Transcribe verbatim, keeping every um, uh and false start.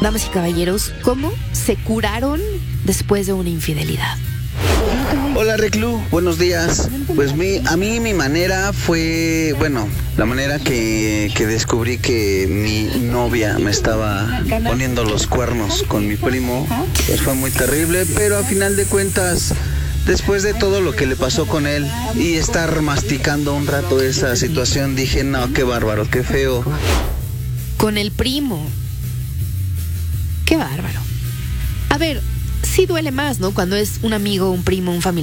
Damas y caballeros, ¿cómo se curaron después de una infidelidad? Hola Reclu, buenos días. Pues mi, a mí mi manera fue, bueno, la manera que, que descubrí que mi novia me estaba poniendo los cuernos con mi primo, pues fue muy terrible, pero a final de cuentas, después de todo lo que le pasó con él y estar masticando un rato esa situación, dije, no, qué bárbaro, qué feo. Con el primo. Qué bárbaro. A ver, sí duele más, ¿no? Cuando es un amigo, un primo, un familiar.